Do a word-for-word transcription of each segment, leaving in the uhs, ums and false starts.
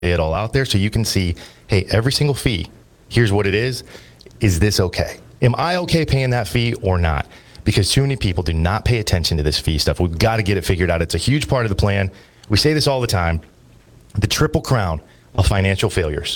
it all out there so you can see, hey, every single fee, here's what it is. Is this okay? Am I okay paying that fee or not? Because too many people do not pay attention to this fee stuff. We've got to get it figured out. It's a huge part of the plan. We say this all the time. The triple crown of financial failures: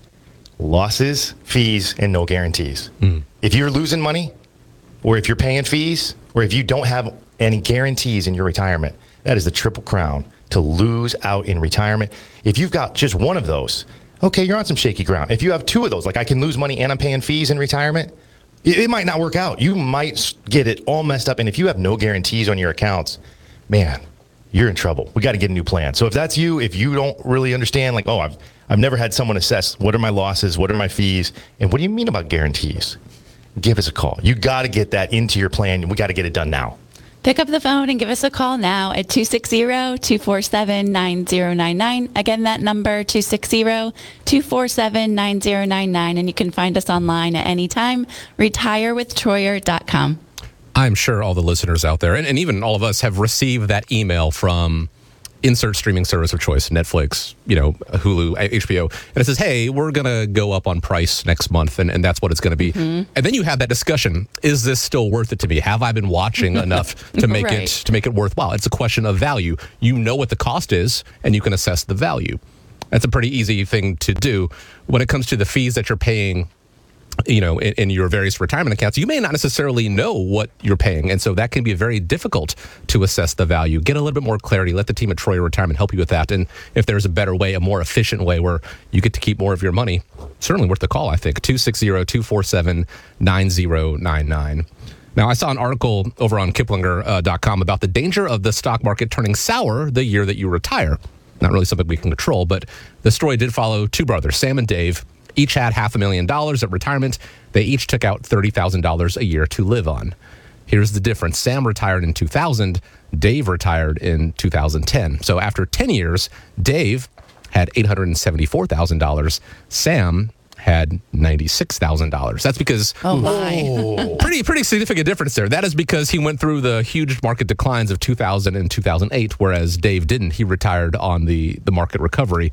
losses, fees, and no guarantees. Mm. If you're losing money, or if you're paying fees, or if you don't have any guarantees in your retirement, that is the triple crown to lose out in retirement. If you've got just one of those, okay, you're on some shaky ground. If you have two of those, like I can lose money and I'm paying fees in retirement, it, it might not work out. You might get it all messed up. And if you have no guarantees on your accounts, man, you're in trouble. We got to get a new plan. So if that's you, if you don't really understand, like, oh, I've, I've never had someone assess what are my losses, what are my fees, and what do you mean about guarantees? Give us a call. You got to get that into your plan. We got to get it done now. Pick up the phone and give us a call now at two six zero, two four seven, nine zero nine nine. Again, that number, two six zero, two four seven, nine zero nine nine. And you can find us online at any time, retire with troyer dot com. I'm sure all the listeners out there, and, and even all of us, have received that email from insert streaming service of choice, Netflix, you know, Hulu, H B O, and it says, hey, we're going to go up on price next month, and, and that's what it's going to be. Mm-hmm. And then you have that discussion, is this still worth it to me? Have I been watching enough to make right. it to make it worthwhile? It's a question of value. You know what the cost is, and you can assess the value. That's a pretty easy thing to do. When it comes to the fees that you're paying, you know, in, in your various retirement accounts, you may not necessarily know what you're paying. And so that can be very difficult to assess the value. Get a little bit more clarity. Let the team at Troyer Retirement help you with that. And if there's a better way, a more efficient way where you get to keep more of your money, certainly worth the call, I think. two six zero, two four seven, nine zero nine nine. Now, I saw an article over on Kiplinger dot com about the danger of the stock market turning sour the year that you retire. Not really something we can control, but the story did follow two brothers, Sam and Dave. Each had half a million dollars at retirement. They each took out thirty thousand dollars a year to live on. Here's the difference. Sam retired in two thousand. Dave retired in two thousand ten. So after ten years, Dave had eight hundred seventy-four thousand dollars. Sam had ninety-six thousand dollars. That's because oh my. pretty pretty significant difference there. That is because he went through the huge market declines of two thousand and two thousand eight, whereas Dave didn't. He retired on the, the market recovery.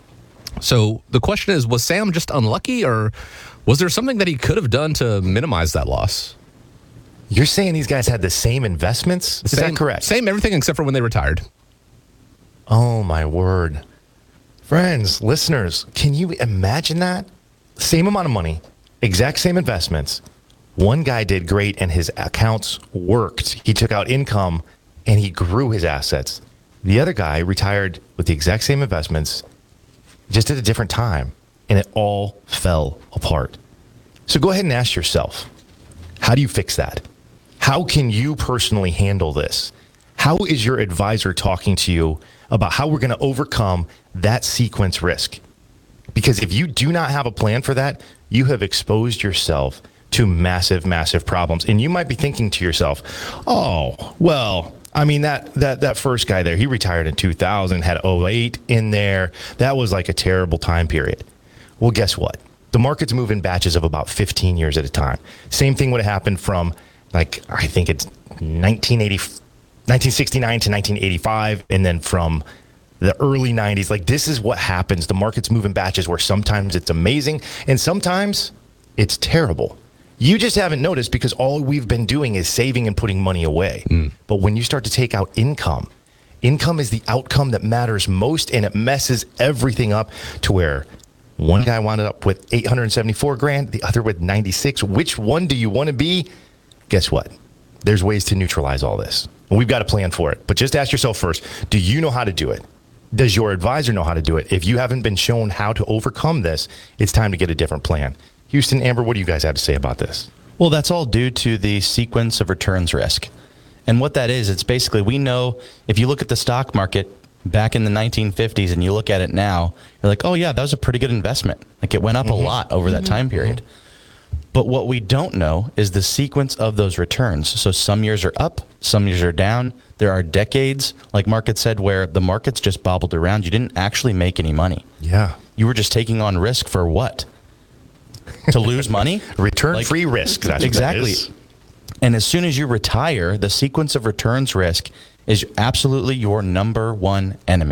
So the question is, was Sam just unlucky, or was there something that he could have done to minimize that loss? You're saying these guys had the same investments? Is same, that correct? Same everything except for when they retired. Oh, my word. Friends, listeners, can you imagine that? Same amount of money, exact same investments. One guy did great and his accounts worked. He took out income and he grew his assets. The other guy retired with the exact same investments, just at a different time, and it all fell apart. So go ahead and ask yourself, how do you fix that? How can you personally handle this? How is your advisor talking to you about how we're going to overcome that sequence risk? Because if you do not have a plan for that, you have exposed yourself to massive, massive problems. And you might be thinking to yourself, oh, well, I mean, that, that that first guy there, he retired in two thousand, had oh eight in there. That was like a terrible time period. Well, guess what? The markets move in batches of about fifteen years at a time. Same thing would have happened from, like, I think it's nineteen eighty, nineteen sixty-nine to nineteen eighty-five, and then from the early nineties. Like, this is what happens. The markets move in batches where sometimes it's amazing, and sometimes it's terrible. You just haven't noticed because all we've been doing is saving and putting money away. Mm. But when you start to take out income, income is the outcome that matters most, and it messes everything up to where one guy wound up with eight hundred seventy-four grand, the other with ninety-six. Which one do you want to be? Guess what? There's ways to neutralize all this. And we've got a plan for it. But just ask yourself first, do you know how to do it? Does your advisor know how to do it? If you haven't been shown how to overcome this, it's time to get a different plan. Houston, Amber, what do you guys have to say about this? Well, that's all due to the sequence of returns risk. And what that is, it's basically, we know if you look at the stock market back in the nineteen fifties and you look at it now, you're like, oh yeah, that was a pretty good investment. Like, it went up mm-hmm. a lot over mm-hmm. that time period. Mm-hmm. But what we don't know is the sequence of those returns. So some years are up, some years are down. There are decades, like Mark had said, where the markets just bobbled around. You didn't actually make any money. Yeah. You were just taking on risk for what? To lose money? Return-free like, risk. That's exactly. What that is. And as soon as you retire, the sequence of returns risk is absolutely your number one enemy.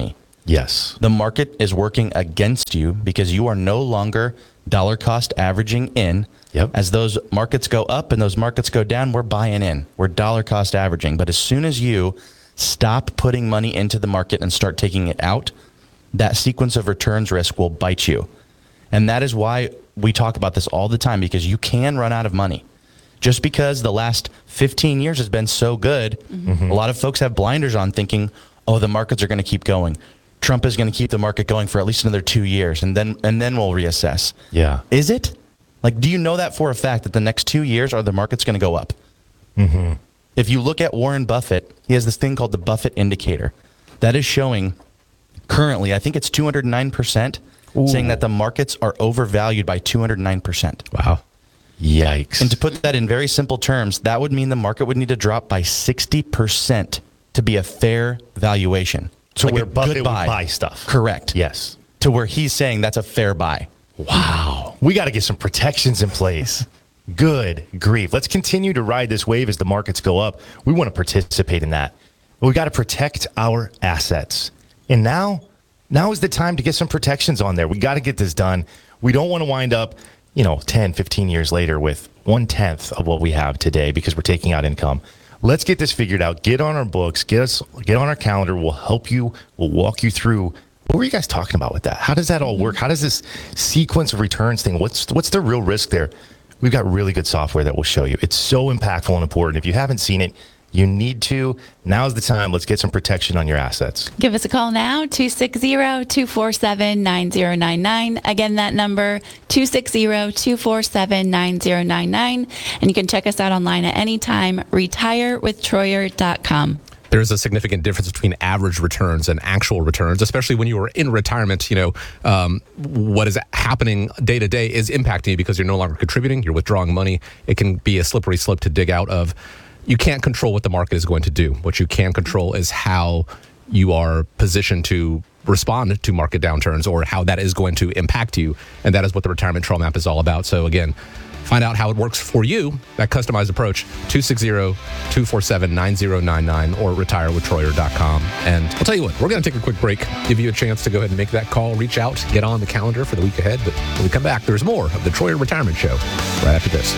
Yes. The market is working against you because you are no longer dollar cost averaging in. Yep. As those markets go up and those markets go down, we're buying in. We're dollar cost averaging. But as soon as you stop putting money into the market and start taking it out, that sequence of returns risk will bite you. And that is why we talk about this all the time, because you can run out of money. Just because the last fifteen years has been so good, mm-hmm. a lot of folks have blinders on thinking, oh, the markets are going to keep going. Trump is going to keep the market going for at least another two years, and then and then we'll reassess. Yeah. Is it? Like, do you know that for a fact that the next two years are the market's going to go up? Mm-hmm. If you look at Warren Buffett, he has this thing called the Buffett indicator that is showing currently, I think it's two hundred nine percent, Ooh. saying that the markets are overvalued by two hundred nine percent. Wow. Yikes. And to put that in very simple terms, that would mean the market would need to drop by sixty percent to be a fair valuation. So like where a Buffett good would buy. buy stuff. Correct. Yes. To where he's saying that's a fair buy. Wow. We got to get some protections in place. Good grief. Let's continue to ride this wave as the markets go up. We want to participate in that. But we got to protect our assets. And now, now is the time to get some protections on there. We got to get this done. We don't want to wind up, you know, ten, fifteen years later with one-tenth of what we have today because we're taking out income. Let's get this figured out. Get on our books. Get us. Get on our calendar. We'll help you. We'll walk you through. What were you guys talking about with that? How does that all work? How does this sequence of returns thing? What's what's the real risk there? We've got really good software that will show you. It's so impactful and important. If you haven't seen it, you need to. Now's the time. Let's get some protection on your assets. Give us a call now, two six zero, two four seven, nine zero nine nine. Again, that number, two six zero, two four seven, nine zero nine nine. And you can check us out online at any time, retire with troyer dot com. There's a significant difference between average returns and actual returns, especially when you are in retirement. You know, um, what is happening day to day is impacting you because you're no longer contributing. You're withdrawing money. It can be a slippery slope to dig out of. You can't control what the market is going to do. What you can control is how you are positioned to respond to market downturns or how that is going to impact you. And that is what the Retirement Trail Map is all about. So again, find out how it works for you, that customized approach, two six zero, two four seven, nine zero nine nine or retire with troyer dot com. And I'll tell you what, we're going to take a quick break, give you a chance to go ahead and make that call, reach out, get on the calendar for the week ahead. But when we come back, there's more of the Troyer Retirement Show right after this.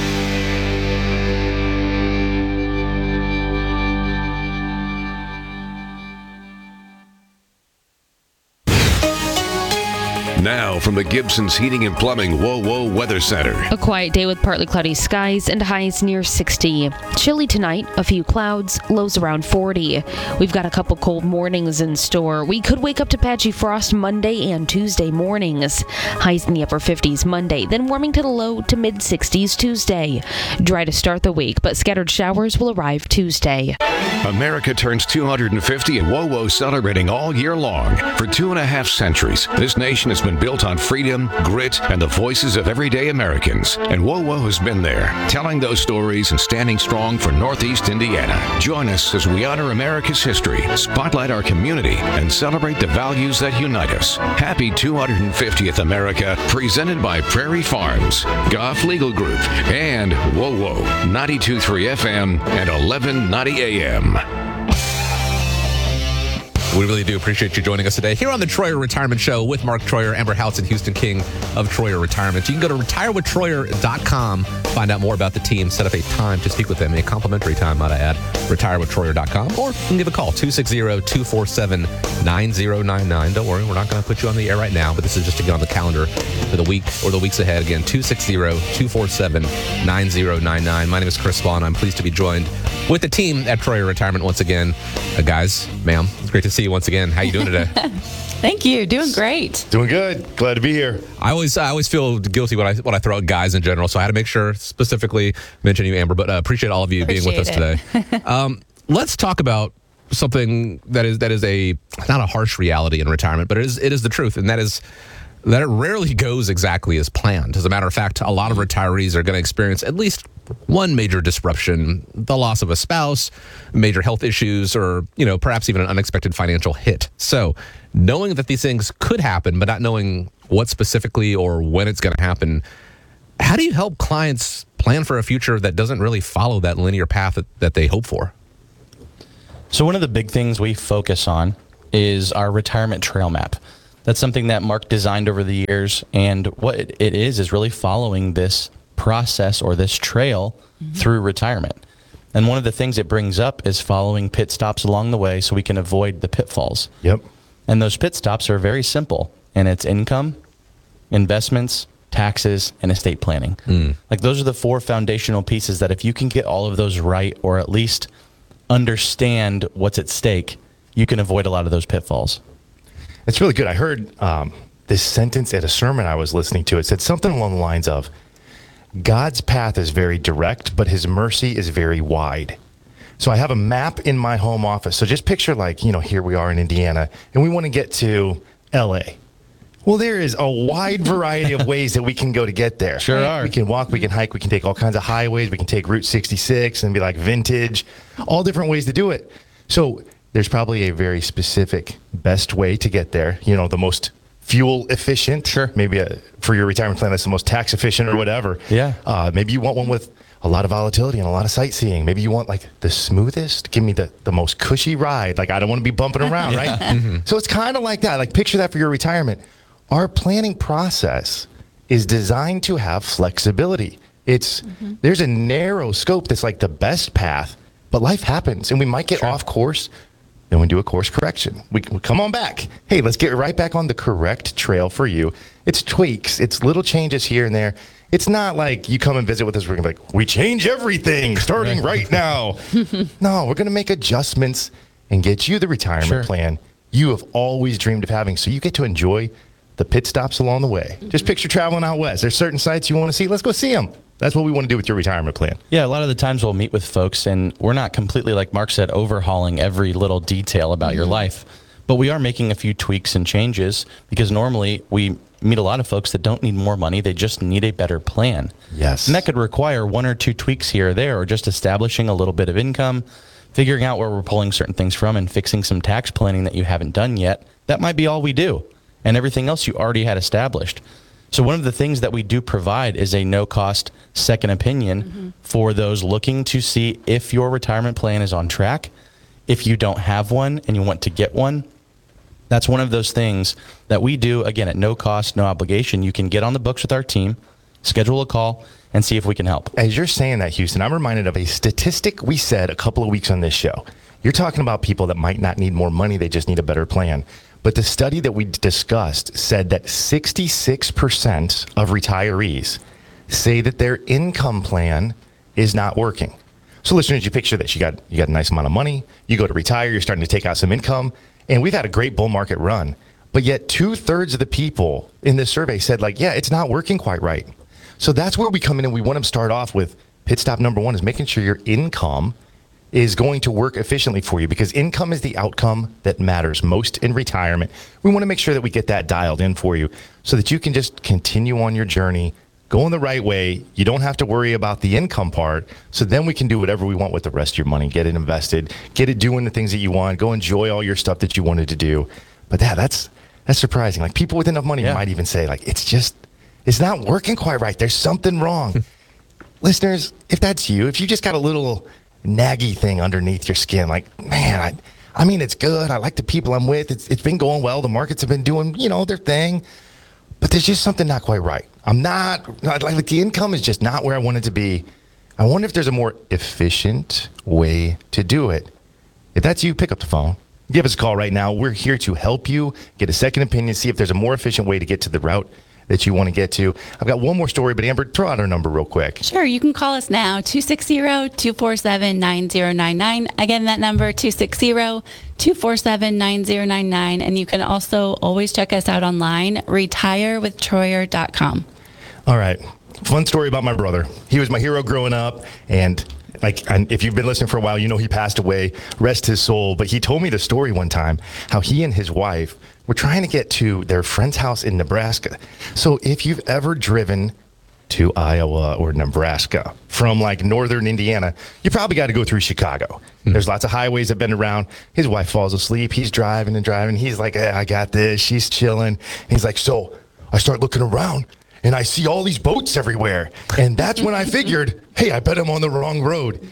Now from the Gibson's Heating and Plumbing Whoa Whoa Weather Center. A quiet day with partly cloudy skies and highs near sixty. Chilly tonight, a few clouds, lows around forty. We've got a couple cold mornings in store. We could wake up to patchy frost Monday and Tuesday mornings. Highs in the upper fifties Monday, then warming to the low to mid sixties Tuesday. Dry to start the week, but scattered showers will arrive Tuesday. America turns two hundred fifty and Whoa Whoa celebrating all year long. For two and a half centuries, this nation has been built on freedom, grit, and the voices of everyday Americans. And Whoa Whoa has been there, telling those stories and standing strong for Northeast Indiana. Join us as we honor America's history, spotlight our community, and celebrate the values that unite us. Happy two hundred fiftieth America, presented by Prairie Farms, Goff Legal Group, and Whoa Whoa, ninety-two point three F M and eleven ninety A M. We really do appreciate you joining us today here on the Troyer Retirement Show with Mark Troyer, Amber Houts, and Houston King of Troyer Retirement. You can go to retire with troyer dot com, find out more about the team, set up a time to speak with them, a complimentary time, might I add, retire with troyer dot com, or you can give a call, two six zero, two four seven, nine zero nine nine. Don't worry, we're not going to put you on the air right now, but this is just to get on the calendar for the week or the weeks ahead. Again, two six zero, two four seven, nine zero nine nine. My name is Chris Vaughn. I'm pleased to be joined with the team at Troyer Retirement once again. Uh, guys, ma'am, it's great to see you once again. How you doing today? Thank you. Doing great. Doing good. Glad to be here. I always I always feel guilty when I when I throw out guys in general, so I had to make sure specifically mention you, Amber. But uh, appreciate all of you Appreciate being with us it. today. um, let's talk about something that is that is a not a harsh reality in retirement, but it is it is the truth, and that is that it rarely goes exactly as planned. As a matter of fact, a lot of retirees are going to experience at least one major disruption, the loss of a spouse, major health issues, or, you know, perhaps even an unexpected financial hit. So knowing that these things could happen, but not knowing what specifically or when it's going to happen, how do you help clients plan for a future that doesn't really follow that linear path that, that they hope for? So one of the big things we focus on is our retirement trail map. That's something that Mark designed over the years, and what it it is is really following this process or this trail mm-hmm. through retirement. And one of the things it brings up is following pit stops along the way so we can avoid the pitfalls. Yep. And those pit stops are very simple, and it's income, investments, taxes, and estate planning. Mm. Like those are the four foundational pieces that if you can get all of those right, or at least understand what's at stake, you can avoid a lot of those pitfalls. It's really good. I heard um, this sentence at a sermon I was listening to. It said something along the lines of, God's path is very direct, but his mercy is very wide. So I have a map in my home office. So just picture like, you know, here we are in Indiana, and we want to get to L A. Well, there is a wide variety of ways that we can go to get there. Sure are. We can walk, we can hike, we can take all kinds of highways. We can take Route sixty-six and be like vintage, all different ways to do it. So there's probably a very specific best way to get there. You know, the most fuel efficient. Sure. Maybe a, for your retirement plan, that's the most tax efficient or whatever. Yeah. Uh, maybe you want one with a lot of volatility and a lot of sightseeing. Maybe you want like the smoothest, give me the, the most cushy ride. Like I don't want to be bumping around, right? Mm-hmm. So it's kind of like that. Like picture that for your retirement. Our planning process is designed to have flexibility. It's mm-hmm. there's a narrow scope that's like the best path, but life happens and we might get sure. off course. Then we do a course correction. We, we come on back. Hey, let's get right back on the correct trail for you. It's tweaks. It's little changes here and there. It's not like you come and visit with us. We're going to be like, we change everything starting right now. No, we're going to make adjustments and get you the retirement sure. plan you have always dreamed of having. So you get to enjoy the pit stops along the way. Mm-hmm. Just picture traveling out west. There's certain sites you want to see. Let's go see them. That's what we want to do with your retirement plan. Yeah, a lot of the times we'll meet with folks, and we're not completely, like Mark said, overhauling every little detail about mm-hmm. your life. But we are making a few tweaks and changes because normally we meet a lot of folks that don't need more money. They just need a better plan. Yes. And that could require one or two tweaks here or there, or just establishing a little bit of income, figuring out where we're pulling certain things from, and fixing some tax planning that you haven't done yet. That might be all we do. And everything else you already had established. So one of the things that we do provide is a no-cost second opinion mm-hmm. for those looking to see if your retirement plan is on track. If you don't have one and you want to get one, that's one of those things that we do, again, at no cost, no obligation. You can get on the books with our team, schedule a call, and see if we can help. As you're saying that, Houston, I'm reminded of a statistic we said a couple of weeks on this show. You're talking about people that might not need more money, they just need a better plan. But the study that we discussed said that sixty-six percent of retirees say that their income plan is not working. So listeners, you picture this. You got, you got a nice amount of money. You go to retire. You're starting to take out some income. And we've had a great bull market run. But yet two-thirds of the people in this survey said, like, yeah, it's not working quite right. So that's where we come in, and we want to start off with pit stop number one is making sure your income is going to work efficiently for you, because income is the outcome that matters most in retirement. We want to make sure that we get that dialed in for you so that you can just continue on your journey, go in the right way. You don't have to worry about the income part. So then we can do whatever we want with the rest of your money, get it invested, get it doing the things that you want, go enjoy all your stuff that you wanted to do. But yeah, that's, that's surprising. Like people with enough money yeah. might even say like, it's just, it's not working quite right. There's something wrong. Listeners, if that's you, if you just got a little naggy thing underneath your skin, like, man, I, I mean, it's good. I like the people I'm with. It's, it's been going well. The markets have been doing, you know, their thing, but there's just something not quite right. I'm not, not like, like the income is just not where I want it to be. I wonder if there's a more efficient way to do it. If that's you, pick up the phone. Give us a call right now. We're here to help you get a second opinion, see if there's a more efficient way to get to the route that you want to get to. I've got one more story, but Amber, throw out our number real quick. Sure, you can call us now, two six zero, two four seven, nine zero nine nine. Again, that number, two six zero, two four seven, nine zero nine nine. And you can also always check us out online, retire with troyer dot com. All right. Fun story about my brother. He was my hero growing up, and like, and if you've been listening for a while, you know he passed away, rest his soul. But he told me the story one time, how he and his wife were trying to get to their friend's house in Nebraska. So if you've ever driven to Iowa or Nebraska from like northern Indiana, you probably got to go through Chicago. Mm-hmm. There's lots of highways that been around. His wife falls asleep. He's driving and driving. He's like, eh, I got this. She's chilling. He's like, so I start looking around, and I see all these boats everywhere. And that's when I figured, hey, I bet I'm on the wrong road.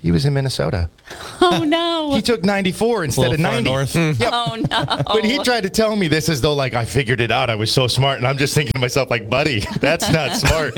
He was in Minnesota. Oh, no. He took ninety-four instead Little of far ninety. north. Yep. Oh, no. But he tried to tell me this as though like I figured it out. I was so smart, and I'm just thinking to myself like, buddy, that's not smart.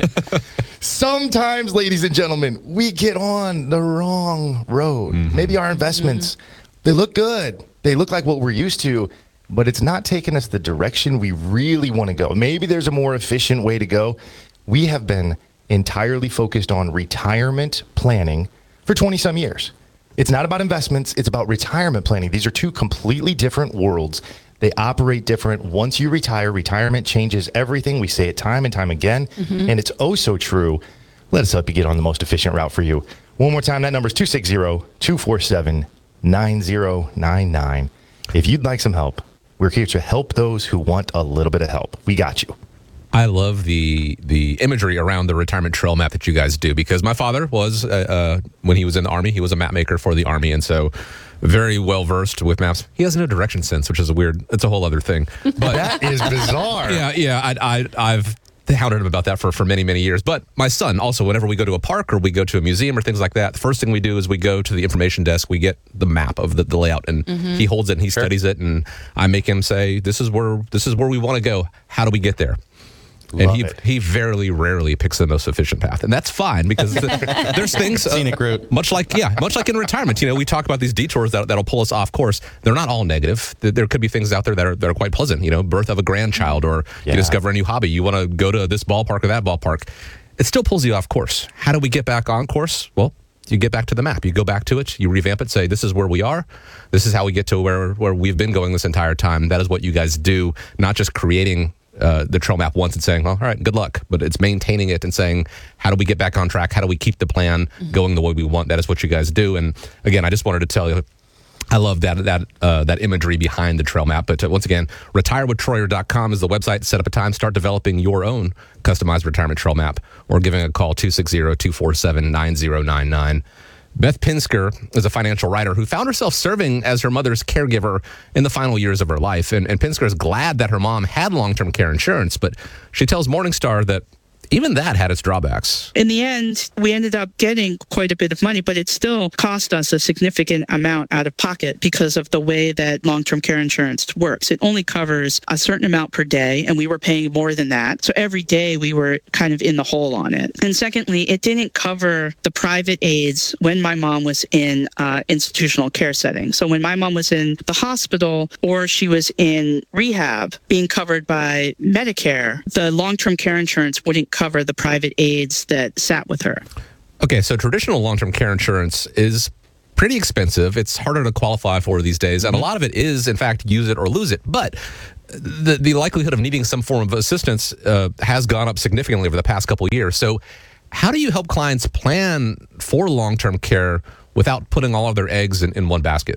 Sometimes, ladies and gentlemen, we get on the wrong road. Mm-hmm. Maybe our investments, mm-hmm. they look good. They look like what we're used to, but it's not taking us the direction we really want to go. Maybe there's a more efficient way to go. We have been entirely focused on retirement planning for twenty some years. It's not about investments. It's about retirement planning. These are two completely different worlds. They operate different. Once you retire, retirement changes everything. We say it time and time again, mm-hmm. and it's oh so true. Let us help you get on the most efficient route for you. One more time, that number is two six zero, two four seven, nine zero nine nine. If you'd like some help, we're here to help those who want a little bit of help. We got you. I love the the imagery around the retirement trail map that you guys do, because my father was, uh, uh, when he was in the Army, he was a map maker for the Army, and so very well versed with maps. He has no direction sense, which is a weird, it's a whole other thing. But that is bizarre. Yeah, yeah, I, I, I've hounded him about that for, for many, many years. But my son also, whenever we go to a park or we go to a museum or things like that, the first thing we do is we go to the information desk, we get the map of the, the layout, and mm-hmm. he holds it and he sure. studies it, and I make him say, this is where this is where we want to go. How do we get there? And Love he it. he very rarely picks the most efficient path, and that's fine, because the, there's things uh, scenic route. Much like yeah, much like in retirement. You know, we talk about these detours that that'll pull us off course. They're not all negative. There could be things out there that are that are quite pleasant. You know, birth of a grandchild, or yeah. you discover a new hobby. You want to go to this ballpark or that ballpark. It still pulls you off course. How do we get back on course? Well, you get back to the map. You go back to it. You revamp it. Say, this is where we are. This is how we get to where where we've been going this entire time. That is what you guys do. Not just creating Uh, the trail map once and saying, well, all right, good luck. But it's maintaining it and saying, how do we get back on track? How do we keep the plan mm-hmm. going the way we want? That is what you guys do. And again, I just wanted to tell you, I love that that uh, that imagery behind the trail map. But uh, once again, retire with troyer dot com is the website. Set up a time, start developing your own customized retirement trail map, or giving a call two six zero, two four seven, nine zero nine nine. Beth Pinsker is a financial writer who found herself serving as her mother's caregiver in the final years of her life. And, and Pinsker is glad that her mom had long-term care insurance, but she tells Morningstar that even that had its drawbacks. In the end, we ended up getting quite a bit of money, but it still cost us a significant amount out of pocket because of the way that long-term care insurance works. It only covers a certain amount per day, and we were paying more than that. So every day we were kind of in the hole on it. And secondly, it didn't cover the private aids when my mom was in uh, institutional care setting. So when my mom was in the hospital or she was in rehab being covered by Medicare, the long-term care insurance wouldn't cover the private aids that sat with her. Okay, so traditional long-term care insurance is pretty expensive. It's harder to qualify for these days, and mm-hmm. a lot of it is, in fact, use it or lose it. But the the likelihood of needing some form of assistance uh, has gone up significantly over the past couple of years. So how do you help clients plan for long-term care without putting all of their eggs in, in one basket?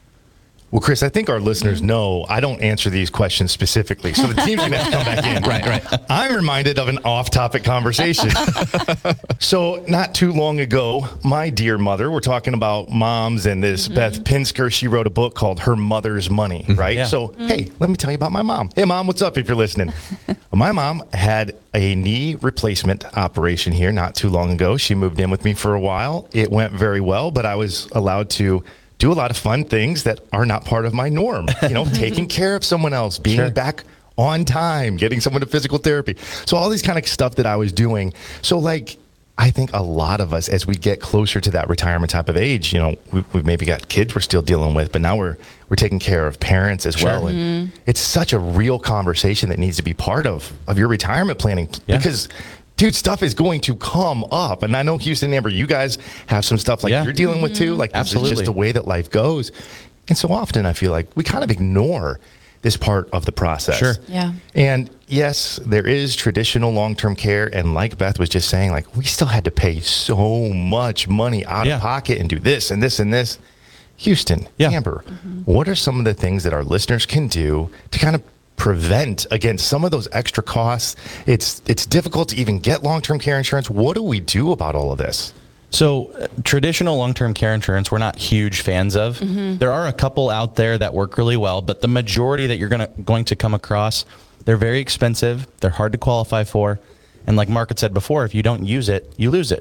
Well, Chris, I think our listeners know I don't answer these questions specifically, so the team's going to have to come back in. Right, right. I'm reminded of an off-topic conversation. So not too long ago, my dear mother, we're talking about moms, and this mm-hmm. Beth Pinsker, she wrote a book called Her Mother's Money, right? Yeah. So, mm-hmm. hey, let me tell you about my mom. Hey, Mom, what's up if you're listening? My mom had a knee replacement operation here not too long ago. She moved in with me for a while. It went very well, but I was allowed to do a lot of fun things that are not part of my norm. You know, taking care of someone else, being Sure. back on time, getting someone to physical therapy. So all these kind of stuff that I was doing. So like, I think a lot of us, as we get closer to that retirement type of age, you know, we, we've maybe got kids we're still dealing with, but now we're we're taking care of parents as Sure. well. And it's such a real conversation that needs to be part of, of your retirement planning Yeah. because dude, stuff is going to come up. And I know Houston and Amber, you guys have some stuff like Yeah. you're dealing with too. Like this is Absolutely. just the way that life goes. And so often I feel like we kind of ignore this part of the process. Sure. Yeah. And yes, there is traditional long-term care. And like Beth was just saying, like we still had to pay so much money out Yeah. of pocket and do this and this and this. Houston, Yeah. Amber, what are some of the things that our listeners can do to kind of prevent against some of those extra costs? It's it's difficult to even get long-term care insurance. What do we do about all of this? So uh, traditional long-term care insurance, we're not huge fans of. Mm-hmm. There are a couple out there that work really well, but the majority that you're gonna going to come across, they're very expensive. They're hard to qualify for. And like Mark had said before, if you don't use it, you lose it.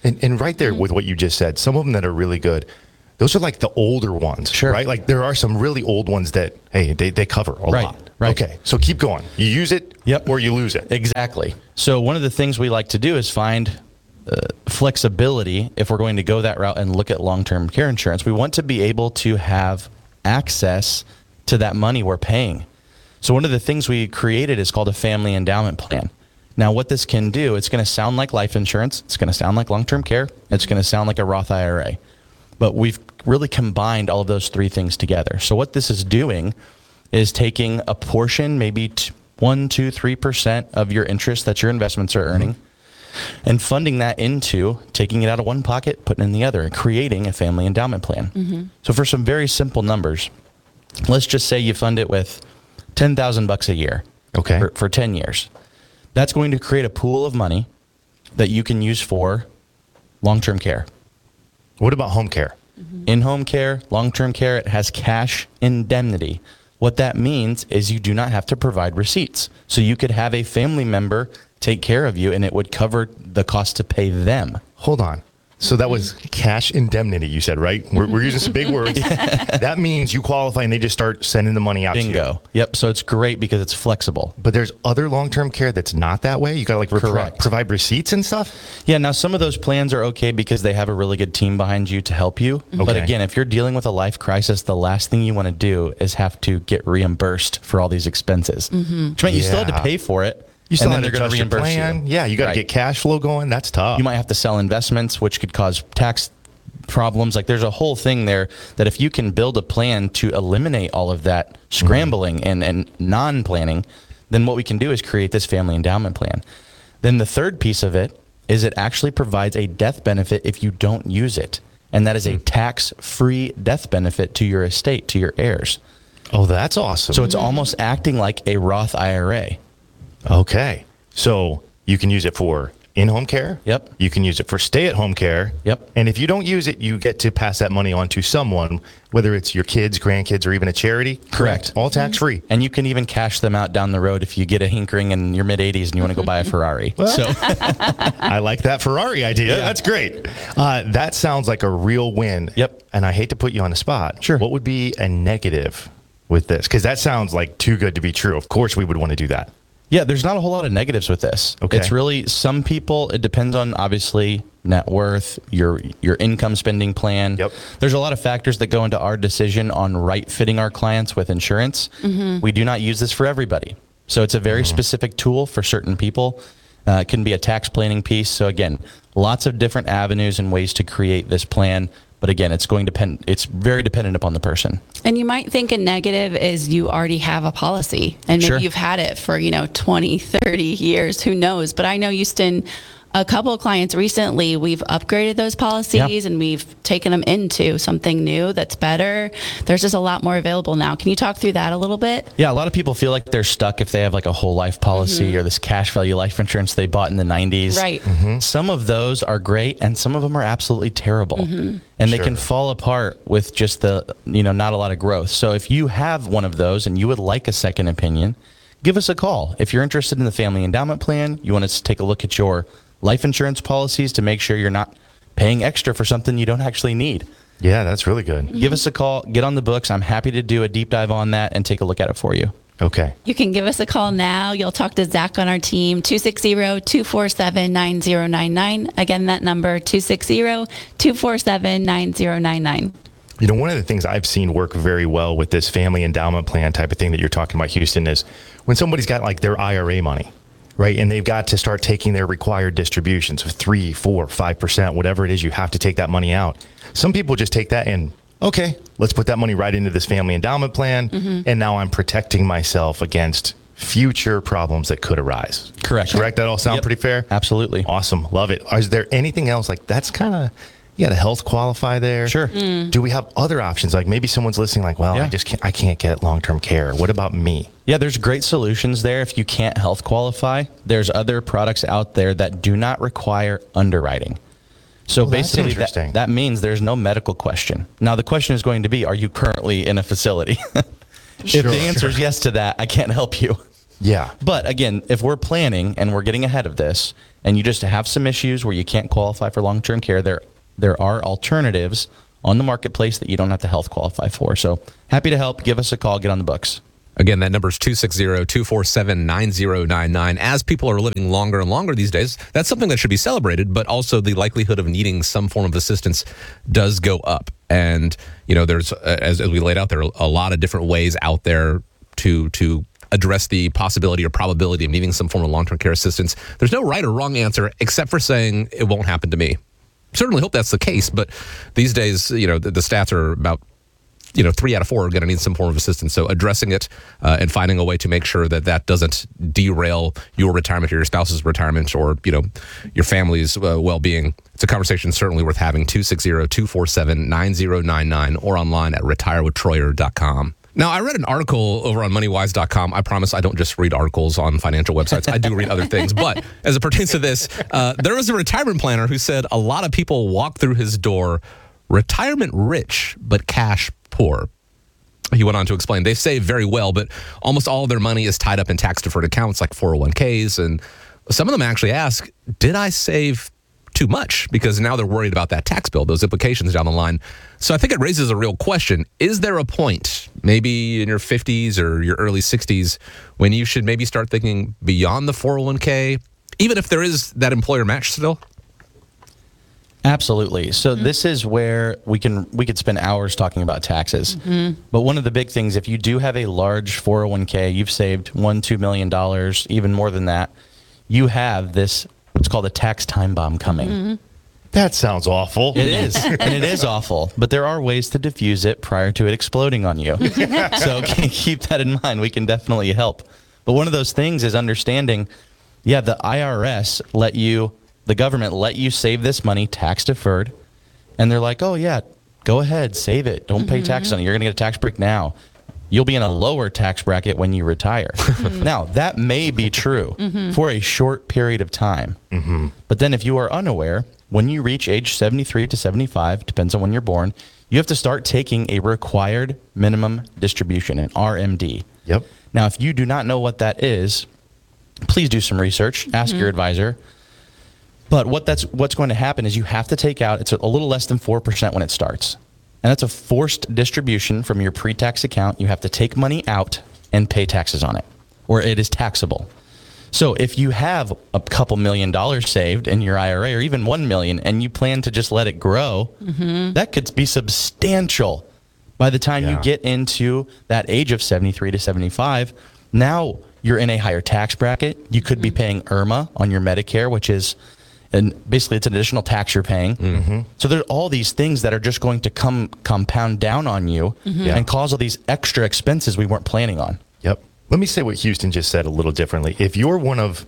And, and right there with what you just said, some of them that are really good, those are like the older ones, Sure. right? Like there are some really old ones that, hey, they, they cover a Right, lot. right. Okay, so keep going. You use it Yep. or you lose it. Exactly. So one of the things we like to do is find uh, flexibility if we're going to go that route and look at long-term care insurance. We want to be able to have access to that money we're paying. So one of the things we created is called a family endowment plan. Now, what this can do, it's going to sound like life insurance. It's going to sound like long-term care. It's going to sound like a Roth I R A. But we've really combined all of those three things together. So what this is doing is taking a portion, maybe t- one, two, three percent of your interest that your investments are earning, and funding that into taking it out of one pocket, putting it in the other, and creating a family endowment plan. So for some very simple numbers, let's just say you fund it with ten thousand bucks a year. Okay. For, for ten years. That's going to create a pool of money that you can use for long-term care. What about home care? In-home care, long-term care, it has cash indemnity. What that means is you do not have to provide receipts. So you could have a family member take care of you and it would cover the cost to pay them. Hold on. So that was cash indemnity, you said, right? We're, we're using some big words. That means you qualify and they just start sending the money out to you. Bingo. Yep. So it's great because it's flexible. But there's other long-term care that's not that way. You got to like repro- Correct. provide receipts and stuff. Yeah, now some of those plans are okay because they have a really good team behind you to help you. But Okay. again, if you're dealing with a life crisis, the last thing you want to do is have to get reimbursed for all these expenses. Which means you still have to Yeah. pay for it. You still and have then to they're going to adjust your reimburse plan. you. Yeah, you got to Right. get cash flow going. That's tough. You might have to sell investments, which could cause tax problems. Like there's a whole thing there that if you can build a plan to eliminate all of that scrambling Mm-hmm. and, and non-planning, then what we can do is create this family endowment plan. Then the third piece of it is it actually provides a death benefit if you don't use it. And that is Mm. a tax-free death benefit to your estate, to your heirs. Oh, that's awesome. So it's almost acting like a Roth I R A. okay. So you can use it for in-home care. Yep. You can use it for stay-at-home care. Yep. And if you don't use it, you get to pass that money on to someone, whether it's your kids, grandkids, or even a charity. Correct. All tax-free. And you can even cash them out down the road if you get a hinkering in your mid eighties and you want to go buy a Ferrari. So I like that Ferrari idea. That's great. Uh, that sounds like a real win. Yep. And I hate to put you on the spot. Sure. What would be a negative with this? Because that sounds like too good to be true. Of course, we would want to do that. yeah, there's not a whole lot of negatives with this. Okay. It's really some people, it depends on obviously net worth, your your income spending plan. Yep. There's a lot of factors that go into our decision on right fitting our clients with insurance. We do not use this for everybody. So it's a very specific tool for certain people. Uh, it can be a tax planning piece. So again, lots of different avenues and ways to create this plan. But again, it's going to depend. It's very dependent upon the person. And you might think a negative is you already have a policy and maybe Sure. you've had it for, you know, twenty, thirty years, who knows? But I know, Houston, a couple of clients recently, we've upgraded those policies Yeah. and we've taken them into something new that's better. There's just a lot more available now. Can you talk through that a little bit? Yeah, a lot of people feel like they're stuck if they have like a whole life policy or this cash value life insurance they bought in the nineties. Right. Some of those are great and some of them are absolutely terrible. And they can fall apart with just the, you know, not a lot of growth. So if you have one of those and you would like a second opinion, give us a call. If you're interested in the family endowment plan, you want us to take a look at your life insurance policies to make sure you're not paying extra for something you don't actually need. Yeah, that's really good. Give us a call, get on the books. I'm happy to do a deep dive on that and take a look at it for you. Okay. You can give us a call now. You'll talk to Zach on our team, two six zero, two four seven, nine zero nine nine. Again, that number, two six zero, two four seven, nine zero nine nine. You know, one of the things I've seen work very well with this family endowment plan type of thing that you're talking about, Houston, is when somebody's got like their I R A money, right? And they've got to start taking their required distributions of three, four, five percent, whatever it is, you have to take that money out. Some people just take that and, okay, let's put that money right into this family endowment plan. And now I'm protecting myself against future problems that could arise. Correct. Correct. That all sound Yep. pretty fair? Absolutely. Awesome. Love it. Is there anything else like that's kind of, you got to health qualify there? Sure. Do we have other options? Like maybe someone's listening like, well, I Yeah. just can't, I can't get long-term care. What about me? Yeah, there's great solutions there if you can't health qualify. There's other products out there that do not require underwriting. So Well, that's basically, interesting. that, that means there's no medical question. Now, the question is going to be, are you currently in a facility? If Sure, the answer is yes to that, I can't help you. Yeah. But again, if we're planning and we're getting ahead of this, and you just have some issues where you can't qualify for long-term care, there there are alternatives on the marketplace that you don't have to health qualify for. So happy to help. Give us a call. Get on the books. Again, that number is two six zero, two four seven, nine zero nine nine. As people are living longer and longer these days, that's something that should be celebrated, but also the likelihood of needing some form of assistance does go up. And, you know, there's, uh, as, as we laid out there, a lot of different ways out there to to address the possibility or probability of needing some form of long-term care assistance. There's no right or wrong answer except for saying it won't happen to me. Certainly hope that's the case, but these days, you know, the, the stats are about, you know, three out of four are going to need some form of assistance. So addressing it uh, and finding a way to make sure that that doesn't derail your retirement or your spouse's retirement or, you know, your family's uh, well-being. It's a conversation certainly worth having. two six zero, two four seven, nine zero nine nine or online at retire with troyer dot com. Now, I read an article over on money wise dot com. I promise I don't just read articles on financial websites. I do read other things. But as it pertains to this, uh, there was a retirement planner who said a lot of people walk through his door retirement rich, but cash poor. He went on to explain they save very well, but almost all of their money is tied up in tax-deferred accounts like four oh one k's. And some of them actually ask, did I save too much? Because now they're worried about that tax bill, those implications down the line. So I think it raises a real question. Is there a point, maybe in your fifties or your early sixties, when you should maybe start thinking beyond the four oh one k, even if there is that employer match still? Absolutely. So mm-hmm. this is where we can we could spend hours talking about taxes. Mm-hmm. But one of the big things, if you do have a large four oh one k, you've saved one, two million dollars, even more than that, you have this what's called a tax time bomb coming. Mm-hmm. That sounds awful. It is, and it is awful. But there are ways to diffuse it prior to it exploding on you. So keep that in mind. We can definitely help. But one of those things is understanding, yeah, the I R S let you, the government let you save this money tax deferred, and they're like, oh yeah, go ahead, save it. Don't pay mm-hmm. tax on it. You're going to get a tax break now. You'll be in a lower tax bracket when you retire. Mm-hmm. Now, that may be true mm-hmm. for a short period of time. Mm-hmm. But then if you are unaware, when you reach age seventy-three to seventy-five, depends on when you're born, you have to start taking a required minimum distribution, an R M D. Yep. Now, if you do not know what that is, please do some research. Ask mm-hmm. your advisor. But what that's what's going to happen is you have to take out, it's a little less than four percent when it starts. And that's a forced distribution from your pre-tax account. You have to take money out and pay taxes on it, or it is taxable. So if you have a couple million dollars saved in your I R A, or even one million, and you plan to just let it grow, mm-hmm. that could be substantial. By the time yeah. you get into that age of seventy-three to seventy-five, now you're in a higher tax bracket. You could mm-hmm. be paying IRMAA on your Medicare, which is, and basically it's an additional tax you're paying. Mm-hmm. So there are all these things that are just going to come compound down on you mm-hmm. and cause all these extra expenses we weren't planning on. Yep. Let me say what Houston just said a little differently. If you're one of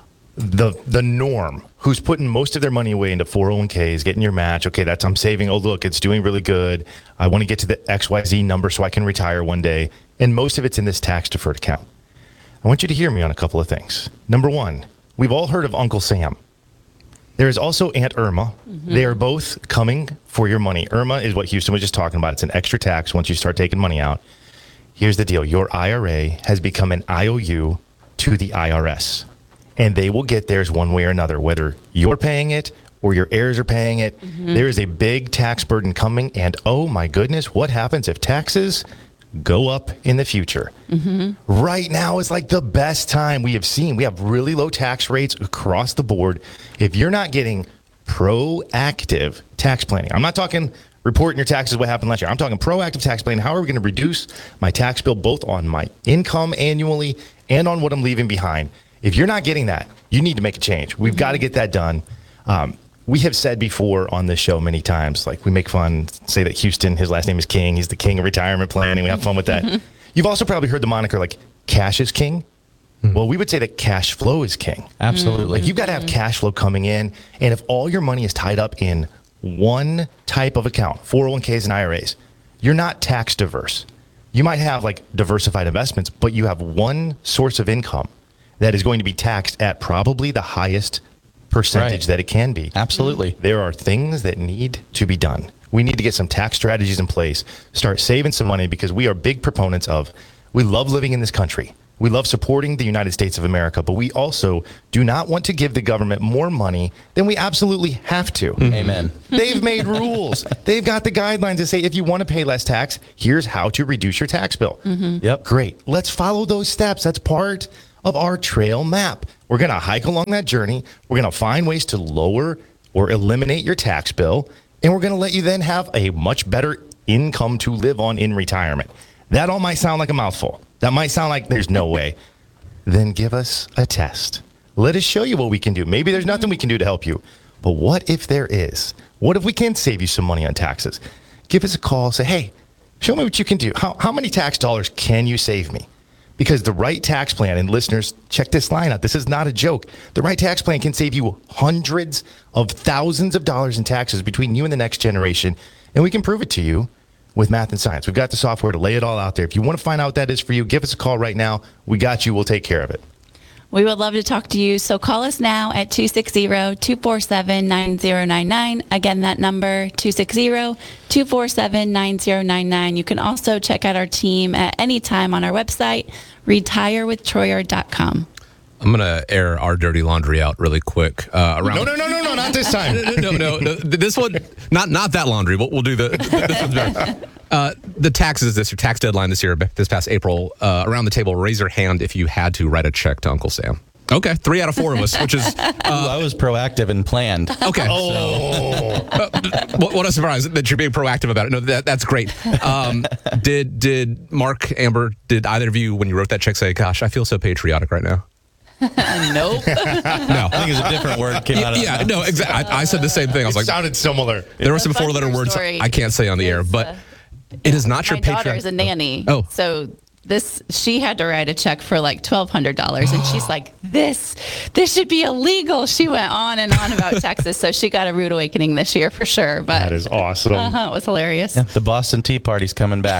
the the norm who's putting most of their money away into four oh one k's, getting your match, okay, that's I'm saving, oh, look, it's doing really good. I want to get to the X Y Z number so I can retire one day. And most of it's in this tax-deferred account. I want you to hear me on a couple of things. Number one, we've all heard of Uncle Sam. There is also Aunt Irma. Mm-hmm. They are both coming for your money. Irma is what Houston was just talking about. It's an extra tax once you start taking money out. Here's the deal. Your I R A has become an I O U to the I R S. And they will get theirs one way or another, whether you're paying it or your heirs are paying it. Mm-hmm. There is a big tax burden coming. And oh my goodness, what happens if taxes go up in the future? Mm-hmm. Right now is like the best time we have seen. We have really low tax rates across the board. If you're not getting proactive tax planning, I'm not talking reporting your taxes, what happened last year. I'm talking proactive tax planning. How are we going to reduce my tax bill both on my income annually and on what I'm leaving behind? If you're not getting that, you need to make a change. We've mm-hmm. got to get that done. Um, we have said before on this show many times, like we make fun, say that Houston, his last name is King. He's the king of retirement planning. We have fun with that. Mm-hmm. You've also probably heard the moniker like cash is king. Mm-hmm. Well, we would say that cash flow is king. Absolutely. Like you've got to have cash flow coming in. And if all your money is tied up in one type of account, four oh one k's and I R A's, you're not tax diverse. You might have like diversified investments, but you have one source of income that is going to be taxed at probably the highest percentage right. that it can be. Absolutely. There are things that need to be done. We need to get some tax strategies in place, start saving some money, because we are big proponents of, we love living in this country. We love supporting the United States of America, but we also do not want to give the government more money than we absolutely have to. Amen. They've made rules. They've got the guidelines that say if you want to pay less tax, here's how to reduce your tax bill. Yep. Great. Let's follow those steps. That's part of our trail map. We're going to hike along that journey. We're going to find ways to lower or eliminate your tax bill, and we're going to let you then have a much better income to live on in retirement. That all might sound like a mouthful. That might sound like there's no way. Then give us a test. Let us show you what we can do. Maybe there's nothing we can do to help you, but what if there is? What if we can save you some money on taxes? Give us a call. Say, hey, show me what you can do. How, how many tax dollars can you save me? Because the right tax plan, and listeners, check this line out. This is not a joke. The right tax plan can save you hundreds of thousands of dollars in taxes between you and the next generation, and we can prove it to you with math and science. We've got the software to lay it all out there. If you want to find out what that is for you, give us a call right now. We got you. We'll take care of it. We would love to talk to you, so call us now at two six zero, two four seven, nine zero nine nine. Again, that number, two six zero, two four seven, nine zero nine nine. You can also check out our team at any time on our website, retire with troyer dot com. I'm going to air our dirty laundry out really quick. Uh, around No, no, no, no, no, not this time. no, no, no. This one, not not that laundry. We'll, we'll do the. This one's better. Uh, the taxes this your tax deadline this year, this past April. Uh, around the table, raise your hand if you had to write a check to Uncle Sam. Okay, three out of four of us, which is uh, Ooh, I was proactive and planned. okay. Oh, Uh, what, what a surprise that you're being proactive about it. No, that, that's great. Um, did did Mark, Amber, did either of you, when you wrote that check, say, "Gosh, I feel so patriotic right now"? Nope. No. I think it's a different word came out of Yeah, no, exactly. I, I said the same thing. I was it like, sounded similar. there were some The four-letter funnier words story I can't say on the air, is, but uh, it is not your My daughter patriotic. is a nanny. Oh. So this, she had to write a check for like twelve hundred dollars. And she's like, this, this should be illegal. She went on and on about Texas. So she got a rude awakening this year for sure. But That is awesome. uh-huh, it was hilarious. The Boston Tea Party's coming back.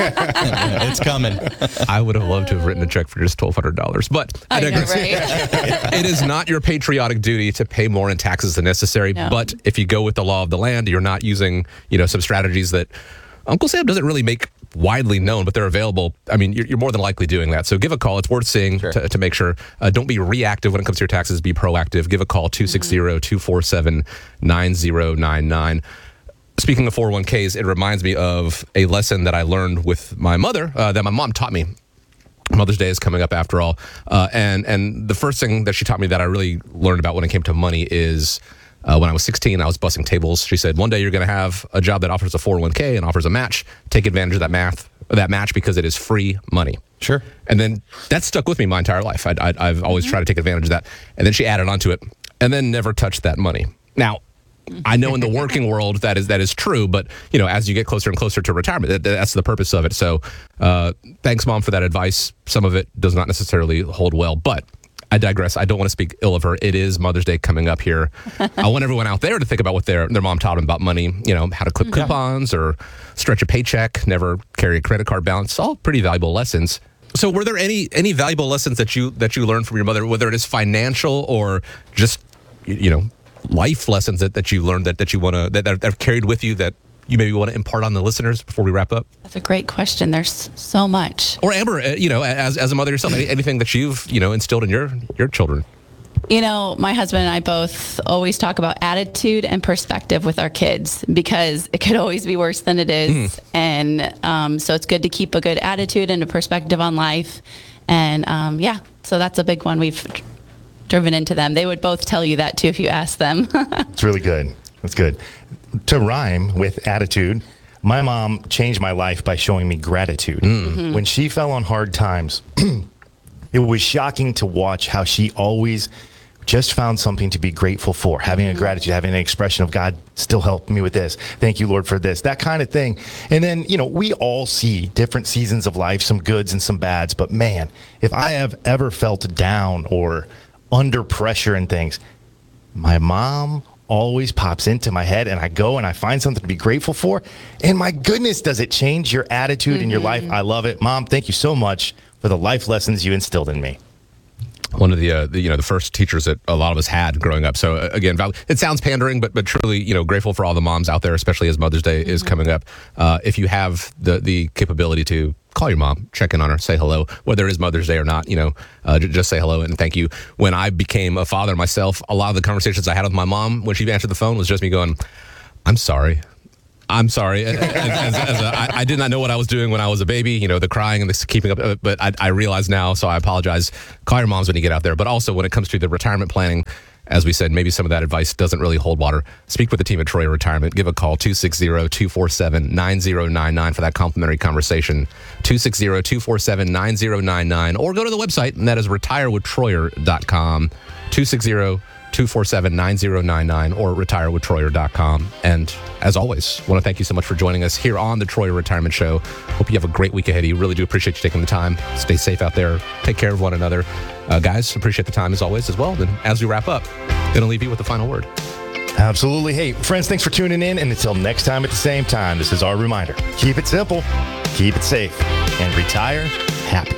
It's coming. I would have loved to have written a check for just twelve hundred dollars, but I I know, digress. right? It is not your patriotic duty to pay more in taxes than necessary. No. But if you go with the law of the land, you're not using, you know, some strategies that Uncle Sam doesn't really make widely known, but they're available. I mean, you're, you're more than likely doing that. So give a call. It's worth seeing Sure. to, to make sure. Uh, don't be reactive when it comes to your taxes. Be proactive. Give a call, two six zero, two four seven, nine zero nine nine. Speaking of four oh one k's, it reminds me of a lesson that I learned with my mother uh, that my mom taught me. Mother's Day is coming up after all. Uh, and, and the first thing that she taught me that I really learned about when it came to money is uh, when I was sixteen, I was bussing tables. She said, one day you're going to have a job that offers a four oh one k and offers a match. Take advantage of that math, that match because it is free money. Sure. And then that stuck with me my entire life. I, I, I've always tried to take advantage of that. And then she added onto it and then never touched that money. Now, I know in the working world that is that is true, but you know, as you get closer and closer to retirement, that, that's the purpose of it. So, uh, thanks, Mom, for that advice. Some of it does not necessarily hold well, but I digress. I don't want to speak ill of her. It is Mother's Day coming up here. I want everyone out there to think about what their their mom taught them about money. You know, how to clip coupons or stretch a paycheck, never carry a credit card balance. All pretty valuable lessons. So, were there any any valuable lessons that you that you learned from your mother, whether it is financial or just you, you know? life lessons that, that you learned that, that you want to that, that have carried with you that you maybe want to impart on the listeners before we wrap up? That's a great question. There's so much. Or Amber, uh, you know, as as a mother yourself, any, anything that you've you know instilled in your your children? You know, my husband and I both always talk about attitude and perspective with our kids because it could always be worse than it is. Mm. And um, so it's good to keep a good attitude and a perspective on life. And um, yeah, so that's a big one we've driven into them. They would both tell you that too if you ask them. It's really good. That's good. To rhyme with attitude, my mom changed my life by showing me gratitude. Mm-hmm. When she fell on hard times, it was shocking to watch how she always just found something to be grateful for, having a gratitude, having an expression of God still helped me with this. Thank you, Lord, for this, that kind of thing. And then, you know, we all see different seasons of life, some goods and some bads. But man, if I have ever felt down or under pressure and things, my mom always pops into my head and I go and I find something to be grateful for. And my goodness, does it change your attitude in your life? I love it. Mom, thank you so much for the life lessons you instilled in me. one of the, uh, the you know the first teachers that a lot of us had growing up. So uh, again, val- it sounds pandering, but but truly, you know, grateful for all the moms out there, especially as Mother's Day mm-hmm. is coming up. Uh, if you have the the capability to call your mom, check in on her, say hello, whether it is Mother's Day or not, you know, uh, j- just say hello and thank you. When I became a father myself, a lot of the conversations I had with my mom when she answered the phone was just me going, "I'm sorry." I'm sorry. as, as, as a, I, I did not know what I was doing when I was a baby, you know, the crying and the keeping up, but I, I realize now, so I apologize. Call your moms when you get out there. But also when it comes to the retirement planning, as we said, maybe some of that advice doesn't really hold water. Speak with the team at Troyer Retirement. Give a call, two six zero, two four seven, nine zero nine nine for that complimentary conversation, two six zero, two four seven, nine zero nine nine, or go to the website, and that is retire with troyer dot com, two six zero, two four seven, nine zero nine nine, or retire with troyer dot com. And as always, want to thank you so much for joining us here on the Troyer Retirement Show. Hope you have a great week ahead of you. Really do appreciate you taking the time. Stay safe out there. Take care of one another. Uh, guys, appreciate the time as always as well. And as we wrap up, going to leave you with the final word. Absolutely. Hey, friends, thanks for tuning in. And until next time at the same time, this is our reminder. Keep it simple, keep it safe, and retire happy.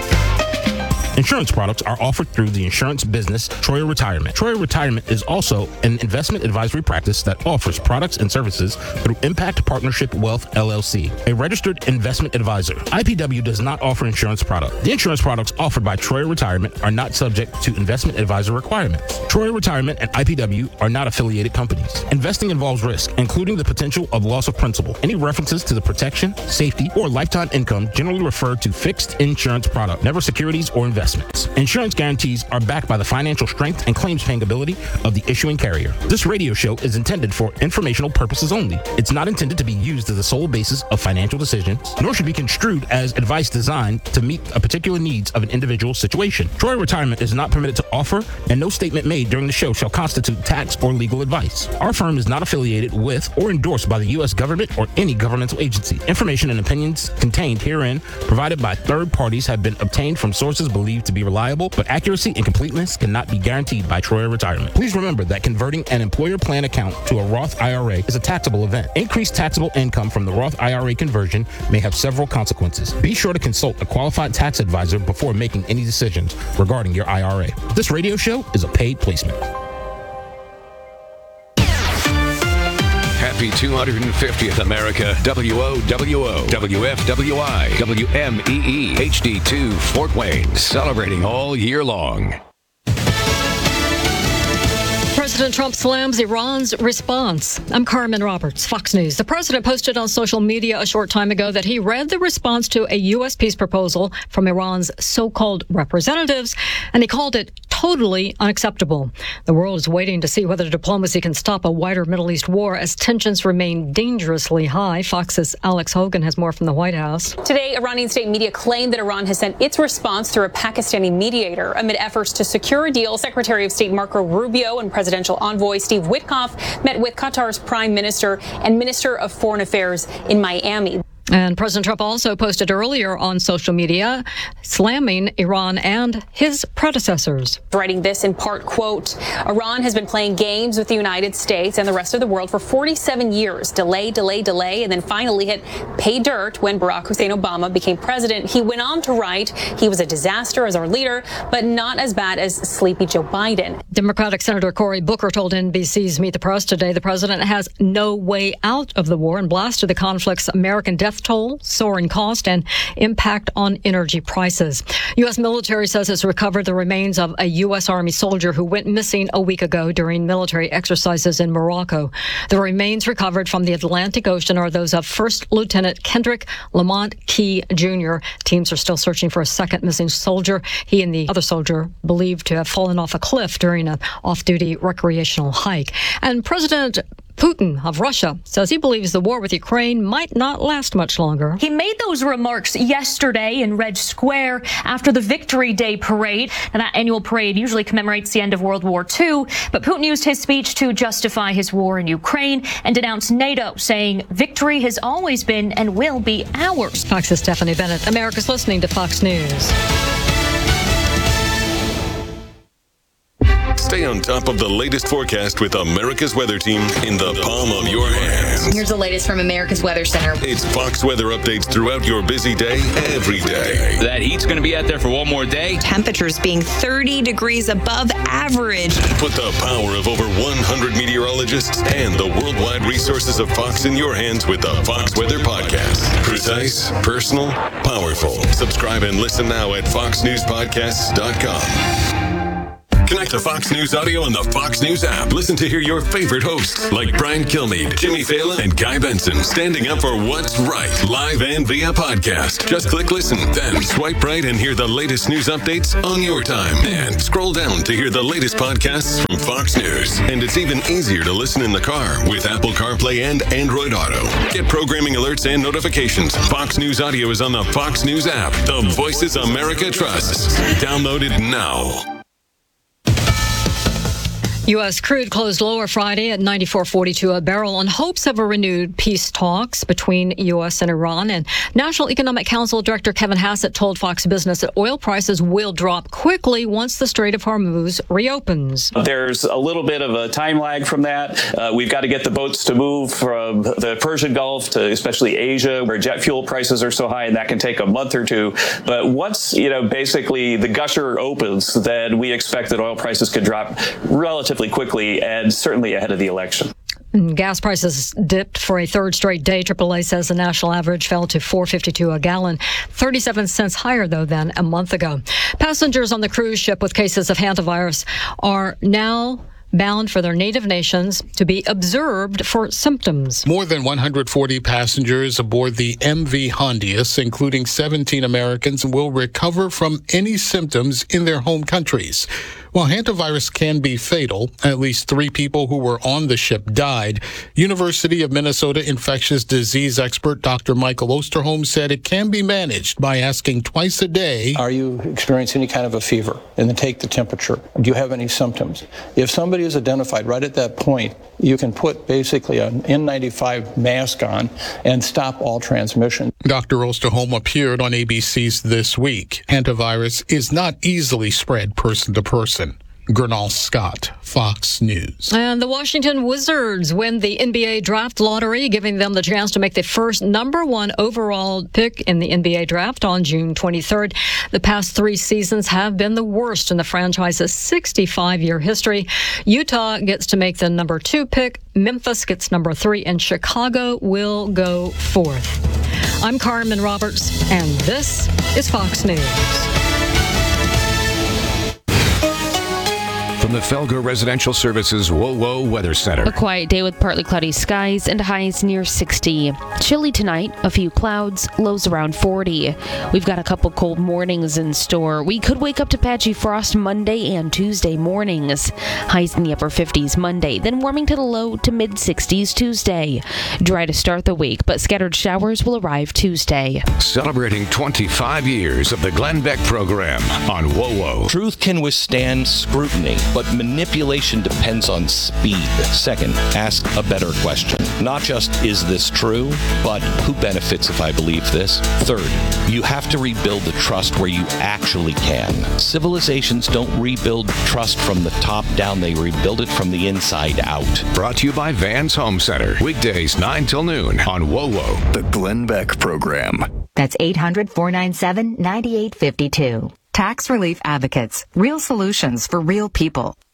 Insurance products are offered through the insurance business Troyer Retirement. Troyer Retirement is also an investment advisory practice that offers products and services through Impact Partnership Wealth, L L C, a registered investment advisor. I P W does not offer insurance products. The insurance products offered by Troyer Retirement are not subject to investment advisor requirements. Troyer Retirement and I P W are not affiliated companies. Investing involves risk, including the potential of loss of principal. Any references to the protection, safety, or lifetime income generally refer to fixed insurance product, never securities or investments. Insurance guarantees are backed by the financial strength and claims paying ability of the issuing carrier. This radio show is intended for informational purposes only. It's not intended to be used as the sole basis of financial decisions, nor should be construed as advice designed to meet a particular needs of an individual situation. Troyer Retirement is not permitted to offer, and no statement made during the show shall constitute tax or legal advice. Our firm is not affiliated with or endorsed by the U S government or any governmental agency. Information and opinions contained herein provided by third parties have been obtained from sources believed to be reliable, but accuracy and completeness cannot be guaranteed by Troyer Retirement. Please remember that converting an employer plan account to a Roth I R A is a taxable event. Increased taxable income from the Roth I R A conversion may have several consequences. Be sure to consult a qualified tax advisor before making any decisions regarding your I R A. This radio show is a paid placement. Happy two hundred fiftieth America. W O W O, W F W I, W M E E, H D two, Fort Wayne. Celebrating all year long. President Trump slams Iran's response. I'm Carmen Roberts, Fox News. The president posted on social media a short time ago that he read the response to a U S peace proposal from Iran's so-called representatives, and he called it totally unacceptable. The world is waiting to see whether diplomacy can stop a wider Middle East war as tensions remain dangerously high. Fox's Alex Hogan has more from the White House. Today, Iranian state media claimed that Iran has sent its response through a Pakistani mediator amid efforts to secure a deal. Secretary of State Marco Rubio and Presidential Envoy Steve Witkoff met with Qatar's Prime Minister and Minister of Foreign Affairs in Miami. And President Trump also posted earlier on social media slamming Iran and his predecessors. Writing this in part, quote, Iran has been playing games with the United States and the rest of the world for forty-seven years. Delay, delay, delay, and then finally hit pay dirt when Barack Hussein Obama became president. He went on to write, he was a disaster as our leader, but not as bad as sleepy Joe Biden. Democratic Senator Cory Booker told N B C's Meet the Press today the president has no way out of the war and blasted the conflict's American death toll, soaring cost, and impact on energy prices. U S military says it's recovered the remains of a U S Army soldier who went missing a week ago during military exercises in Morocco. The remains recovered from the Atlantic Ocean are those of First Lieutenant Kendrick Lamont Key Junior Teams are still searching for a second missing soldier. He and the other soldier believed to have fallen off a cliff during an off-duty recreational hike. And President Putin of Russia says he believes the war with Ukraine might not last much longer. He made those remarks yesterday in Red Square after the Victory Day parade. And that annual parade usually commemorates the end of World War Two. But Putin used his speech to justify his war in Ukraine and denounced NATO, saying victory has always been and will be ours. Fox's Stephanie Bennett. America's listening to Fox News. Stay Stay on top of the latest forecast with America's Weather Team in the palm of your hands. Here's the latest from America's Weather Center. It's Fox weather updates throughout your busy day, every day. That heat's going to be out there for one more day. Temperatures being thirty degrees above average. Put the power of over one hundred meteorologists and the worldwide resources of Fox in your hands with the Fox Weather Podcast. Precise, personal, powerful. Subscribe and listen now at fox news podcasts dot com. Connect to Fox News Audio on the Fox News app. Listen to hear your favorite hosts like Brian Kilmeade, Jimmy Fallon, and Guy Benson standing up for what's right, live and via podcast. Just click listen, then swipe right and hear the latest news updates on your time. And scroll down to hear the latest podcasts from Fox News. And it's even easier to listen in the car with Apple CarPlay and Android Auto. Get programming alerts and notifications. Fox News Audio is on the Fox News app. The voices America trusts. Download it now. U S crude closed lower Friday at ninety-four forty-two a barrel on hopes of a renewed peace talks between U S and Iran. And National Economic Council Director Kevin Hassett told Fox Business that oil prices will drop quickly once the Strait of Hormuz reopens. There's a little bit of a time lag from that. Uh, we've got to get the boats to move from the Persian Gulf to especially Asia, where jet fuel prices are so high, and that can take a month or two. But once, you know, basically the gusher opens, then we expect that oil prices could drop relatively quickly, and certainly ahead of the election. Gas prices dipped for a third straight day. triple A says the national average fell to four fifty-two a gallon, thirty-seven cents higher, though, than a month ago. Passengers on the cruise ship with cases of hantavirus are now bound for their native nations to be observed for symptoms. More than one hundred forty passengers aboard the M V Hondius, including seventeen Americans, will recover from any symptoms in their home countries. While hantavirus can be fatal, at least three people who were on the ship died. University of Minnesota infectious disease expert Doctor Michael Osterholm said it can be managed by asking twice a day, are you experiencing any kind of a fever? And then take the temperature. Do you have any symptoms? If somebody is identified right at that point, you can put basically an N ninety-five mask on and stop all transmission. Doctor Osterholm appeared on A B C's This Week. Hantavirus is not easily spread person to person. Gernal Scott, Fox News. And the Washington Wizards win the N B A draft lottery, giving them the chance to make the first number one overall pick in the N B A draft on June twenty-third. The past three seasons have been the worst in the franchise's sixty-five-year history. Utah gets to make the number two pick, Memphis gets number three, and Chicago will go fourth. I'm Carmen Roberts, and this is Fox News. From the Felger Residential Services WoWo Weather Center. A quiet day with partly cloudy skies and highs near sixty. Chilly tonight, a few clouds, lows around forty. We've got a couple cold mornings in store. We could wake up to patchy frost Monday and Tuesday mornings. Highs in the upper fifties Monday, then warming to the low to mid sixties Tuesday. Dry to start the week, but scattered showers will arrive Tuesday. Celebrating twenty-five years of the Glenn Beck program on WoWo. Truth can withstand scrutiny, but manipulation depends on speed. Second, ask a better question. Not just, is this true, but who benefits if I believe this? Third, you have to rebuild the trust where you actually can. Civilizations don't rebuild trust from the top down, they rebuild it from the inside out. Brought to you by Vans Home Center. Weekdays nine till noon on WoWo. The Glenn Beck program. That's eight hundred, four nine seven, nine eight five two. Tax Relief Advocates. Real solutions for real people.